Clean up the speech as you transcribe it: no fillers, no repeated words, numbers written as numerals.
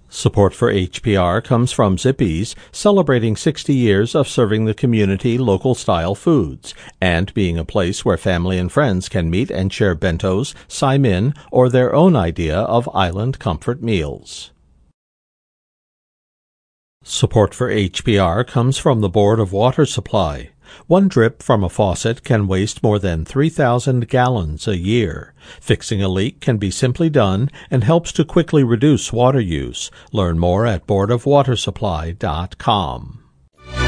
Support for HPR comes from Zippy's, celebrating 60 years of serving the community local-style foods, and being a place where family and friends can meet and share bentos, saimin, or their own idea of island comfort meals. Support for HPR comes from the Board of Water Supply. One drip from a faucet can waste more than 3,000 gallons a year. Fixing a leak can be simply done and helps to quickly reduce water use. Learn more at boardofwatersupply.com.